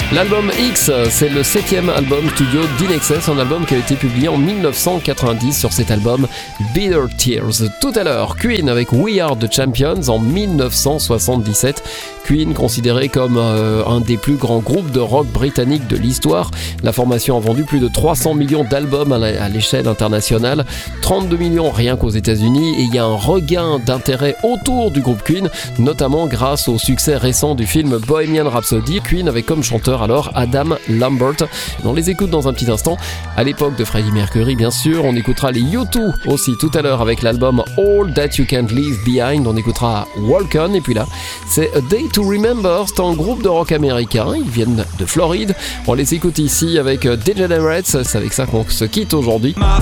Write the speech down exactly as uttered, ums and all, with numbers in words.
L'album X, c'est le septième album studio d'In Excess, un album qui a été publié en dix-neuf cent quatre-vingt-dix. Sur cet album Bitter Tears. Tout à l'heure, Queen avec We Are the Champions en dix-neuf cent soixante-dix-sept. Queen considéré comme euh, un des plus grands groupes de rock britanniques de l'histoire. La formation a vendu plus de trois cents millions d'albums à l'échelle internationale, trente-deux millions rien qu'aux États-Unis, et il y a un regain d'intérêt autour du groupe Queen, notamment grâce au succès récent du film Bohemian Rhapsody. Queen avait comme chanteur alors Adam Lambert. On les écoute dans un petit instant. À l'époque de Freddie Mercury, bien sûr, on écoutera les U deux aussi tout à l'heure avec l'album All That You Can't Leave Behind. On écoutera Walk On, et puis là, c'est A Day to Remember. C'est un groupe de rock américain. Ils viennent de Floride. On les écoute ici avec Degenerates. C'est avec ça qu'on se quitte aujourd'hui.